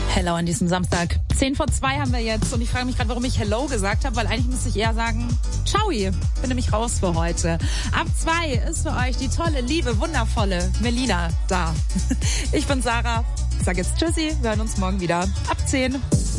Hello an diesem Samstag. 1:10 haben wir jetzt und ich frage mich gerade, warum ich Hello gesagt habe, weil eigentlich müsste ich eher sagen, Ciao, bin nämlich raus für heute. Ab 2 ist für euch die tolle, liebe, wundervolle Melina da. Ich bin Sarah, sag jetzt Tschüssi, wir hören uns morgen wieder ab 10.